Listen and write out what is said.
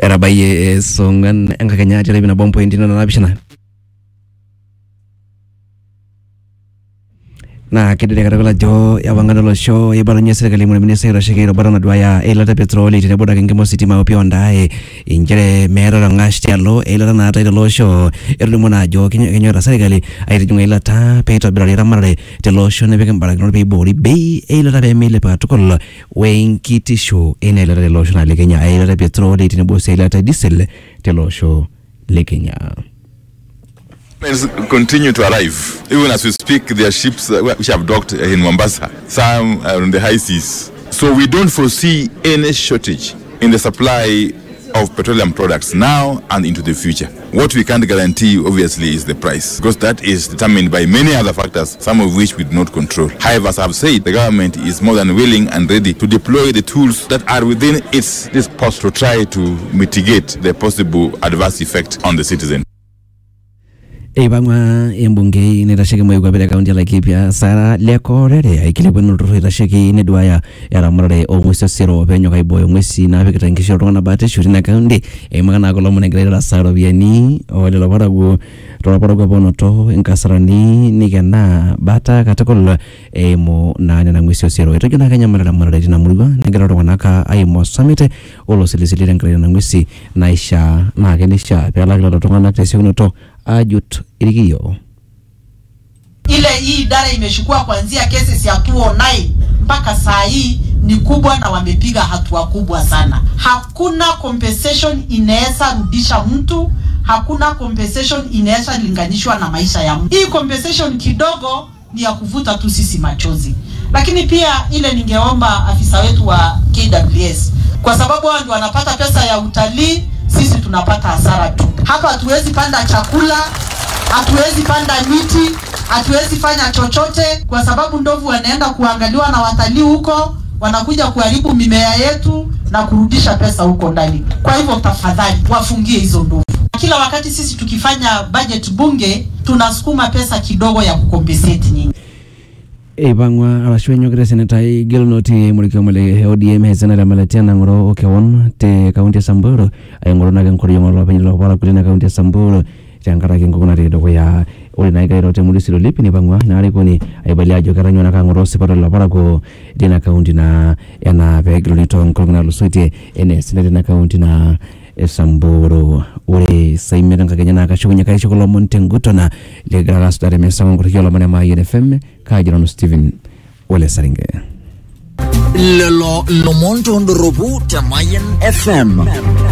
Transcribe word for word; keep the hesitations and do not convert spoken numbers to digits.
era baye songan engakanya jere bina bompo indina na bishana na kidede karagola jo yabangana show yebaranya serikali mu minister rashikiro barana dwaya elata petroli tine boda kengemo city ma opio ndae injere mero rangashti allo elata na taida lo show erdu mona jo kinyo kinyo serikali ayi junga elata peto birali ramare te lo show ne bekem baragno be bori be elata be mele patukol wenkiti show ene elata lo show na lekenya elata petroli tine bo elata diesel te lo show lekenya. Continue to arrive. Even as we speak, there are ships which have docked in Mombasa, some are on the high seas. So we don't foresee any shortage in the supply of petroleum products now and into the future. What we can't guarantee, obviously, is the price, because that is determined by many other factors, some of which we do not control. However, as I've said, the government is more than willing and ready to deploy the tools that are within its disposal to try to mitigate the possible adverse effect on the citizen. Ebangwa embunge ne rashiki moyo kwa kaunti ya Laikipia Sara Lekorere ikile kwenu ruru rashiki ne duaya ya ramare o mwesi sero penyo kai boyo mwesi na bikita nkisho rongana bate shuri na kaunti e magana kolo mune grela Sara biani o le labara go labara go bono to enkasarani nigena bata katakol e mo na na mwesi sero eto jona kanya mara mara dina mulwa ne grela rongana ka ai mo samite olo silisili ngre na mwesi naisha na kenisha pela grela rongana tesio to ajut iligiyo. Ile hii idara imeshukua kuanzia kesi ya two oh nine mpaka saa hii ni kubwa na wamepiga hatua kubwa sana. Hakuna compensation inaweza rudisha mtu, hakuna compensation inaweza linganishwa na maisha ya mtu. Hii compensation kidogo ni ya kuvuta tu sisi machozi. Lakini pia ile ningeomba afisa wetu wa K W S, kwa sababu wao ndio wanapata pesa ya utalii, sisi tunapata hasara tu. Hapa hatuwezi panda chakula, hatuwezi panda miti, hatuwezi fanya chochote kwa sababu ndovu wanaenda kuangaliwa na watalii huko, wanakuja kuharibu mimea yetu na kurudisha pesa huko ndani. Kwa hivyo tafadhali wafungie hizo ndovu. Kila wakati sisi tukifanya budget bunge tunasukuma pesa kidogo ya kukompensate nyingi. Ebangwa abashwenyo kire senatai Gilnoti mulikyo male O D M hezana la malatiana ngoro okewon te kaunti ya Samburu ay ngoro na ngoro yongolo panyilo para kulina kaunti ya Samburu changara kengona redo ya uli na ikairo te mulisiro lipi ni bangwa na alikoni ay bali ajo karanyo na kangoro separo la para ko dina kaunti na yana be Gilnito ngona lusoite ene sinade na kaunti na Samburu ule saimera ngakenya na kashunya kaisho ko monte ngutona le gragas dare mesa ngoro yola mane ma N F M Kajirano Steven Ole Saringe Lelo Lomonto Ndorobu Tamayan F M